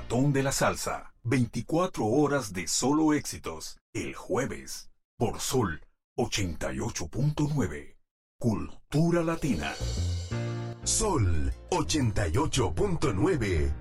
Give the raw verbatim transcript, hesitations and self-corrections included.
Maratón de la Salsa. veinticuatro horas de solo éxitos. El jueves. Por Sol ochenta y ocho punto nueve. Cultura Latina. Sol ochenta y ocho punto nueve.